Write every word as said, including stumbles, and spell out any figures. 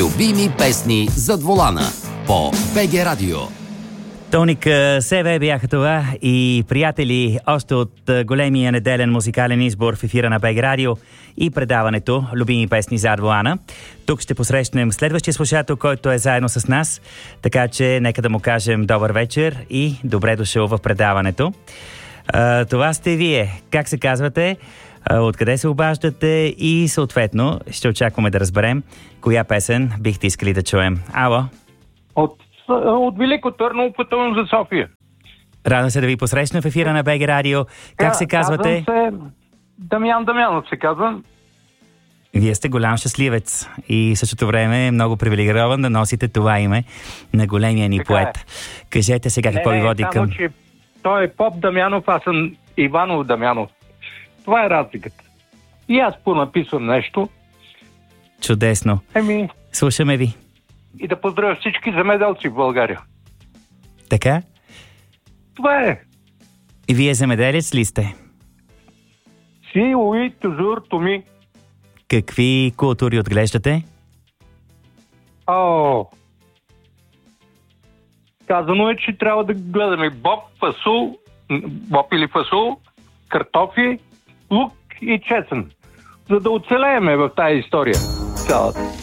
Любими песни зад волана по БГ Радио. Тоник Себе бяха това и приятели още от големия неделен музикален избор в ефира на БГ Радио и предаването Любими песни зад волана. Тук ще посрещнем следващия слушател, който е заедно с нас, така че нека да му кажем добър вечер и добре дошъл в предаването. А, това сте вие. Как се казвате? Откъде се обаждате и съответно ще очакваме да разберем коя песен бихте искали да чуем. Ало? От, от Велико Търново пътувам за София. Радвам се да ви посрещна в ефира на БГ Радио. Как да, се казвате? Казвам се Дамян Дамянов се казвам. Вие сте голям щастливец и в същото време е много привилегирован да носите това име на големия ни така поет. Е. Кажете сега какво не, ви води само, към... Че той е Поп Дамянов, аз съм Иванов Дамянов. Това е разликата. И аз понаписвам нещо. Чудесно. Еми, Слушаме ви. и да поздравя всички земеделци в България. Така? Това е. И вие земеделец ли сте? Си, уи, тузур, туми. Какви култури отглеждате? О, казано е, че трябва да гледаме боб, фасул, боб или фасул, картофи, лук и чесън, за да оцелееме в тази история цялата.